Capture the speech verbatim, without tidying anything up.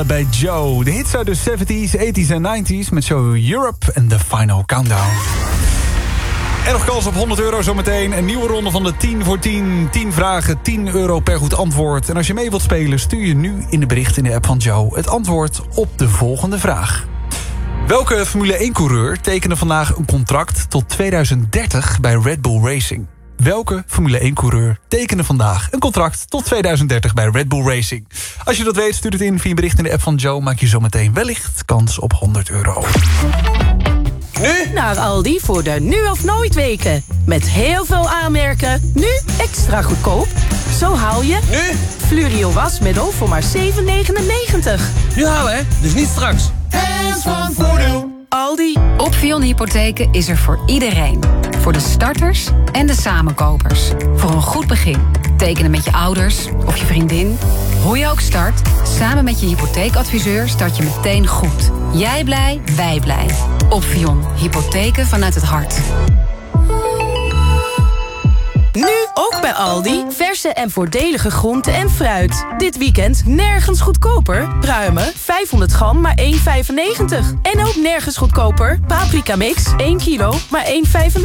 Bij Joe. De hits uit de zeventies, tachtiger en negentiger met Show Europe en The Final Countdown. En nog kans op honderd euro zometeen. Een nieuwe ronde van de tien voor tien. tien vragen, tien euro per goed antwoord. En als je mee wilt spelen, stuur je nu in de bericht in de app van Joe het antwoord op de volgende vraag. Welke Formule één-coureur tekende vandaag een contract tot tweeduizend dertig bij Red Bull Racing? Welke Formule één-coureur tekende vandaag een contract tot tweeduizend dertig bij Red Bull Racing? Als je dat weet, stuur het in via een bericht in de app van Joe. Maak je zometeen wellicht kans op honderd euro. Nu? Naar Aldi voor de nu of nooit weken. Met heel veel aanmerken. Nu extra goedkoop. Zo haal je... Nu? Fluorio wasmiddel voor maar zeven negenennegentig. Nu halen, hè? Dus niet straks. Hands van voordeel. Aldi. Opvion Hypotheken is er voor iedereen. Voor de starters en de samenkopers. Voor een goed begin. Tekenen met je ouders of je vriendin. Hoe je ook start, samen met je hypotheekadviseur start je meteen goed. Jij blij, wij blij. Opvion. Hypotheken vanuit het hart. Nu ook bij Aldi. Verse en voordelige groenten en fruit. Dit weekend nergens goedkoper. Pruimen vijfhonderd gram maar één vijfennegentig. En ook nergens goedkoper. Paprika mix één kilo maar één vijfennegentig.